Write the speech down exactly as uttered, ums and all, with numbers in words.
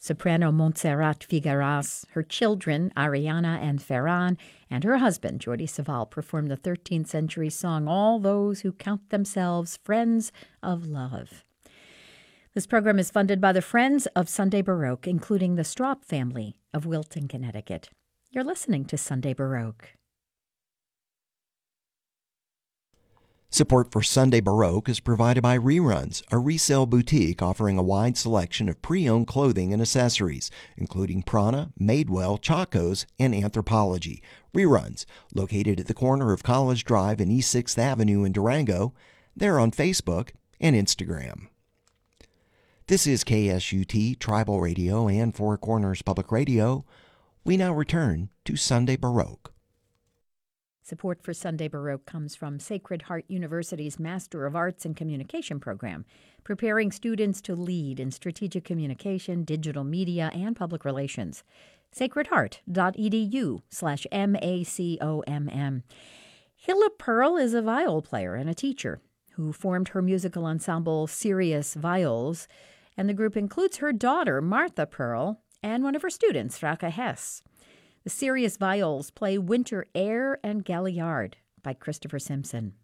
Soprano Montserrat Figueras, her children Ariana and Ferran, and her husband Jordi Savall performed the thirteenth century song All Those Who Count Themselves Friends of Love. This program is funded by the Friends of Sunday Baroque, including the Straub family of Wilton, Connecticut. You're listening to Sunday Baroque. Support for Sunday Baroque is provided by Reruns, a resale boutique offering a wide selection of pre-owned clothing and accessories, including Prana, Madewell, Chacos, and Anthropologie. Reruns, located at the corner of College Drive and East sixth Avenue in Durango. They're on Facebook and Instagram. This is K S U T Tribal Radio and Four Corners Public Radio. We now return to Sunday Baroque. Support for Sunday Baroque comes from Sacred Heart University's Master of Arts in Communication program, preparing students to lead in strategic communication, digital media, and public relations. sacredheart.edu slash M-A-C-O-M-M. Hilla Pearl is a viol player and a teacher who formed her musical ensemble Sirius Viols, and the group includes her daughter, Martha Pearl, and one of her students, Frauke Hess. The Sirius Viols play Winter Air and Galliard by Christopher Simpson.